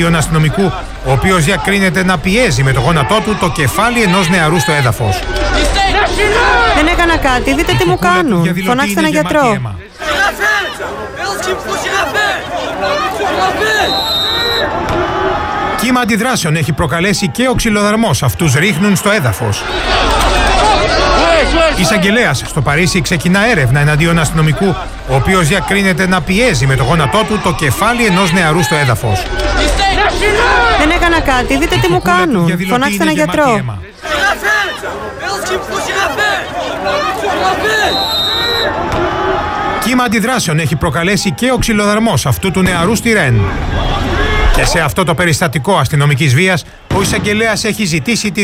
Τον αστυνομικού, ο οποίος διακρίνεται να πιέζει με το γόνατό του το κεφάλι ενός νεαρού στο έδαφος. Δεν έκανα κάτι, δείτε τι μου κάνουν. Φωνάξτε έναν γιατρό. Κύμα αντιδράσεων έχει προκαλέσει και ο ξυλοδαρμός. Αυτούς ρίχνουν στο έδαφος. Εισαγγελέας στο Παρίσι ξεκινά έρευνα εναντίον αστυνομικού, ο οποίος διακρίνεται να πιέζει με το γόνατό του το κεφάλι ενός νεαρού στο έδαφος. Δεν έκανα κάτι, δείτε τι μου κάνουν. Φωνάξτε έναν γιατρό. Κύμα αντιδράσεων έχει προκαλέσει και ο ξυλοδαρμός αυτού του νεαρού στη Ρεν. Και σε αυτό το περιστατικό αστυνομικής βίας, ο εισαγγελέας έχει ζητήσει τη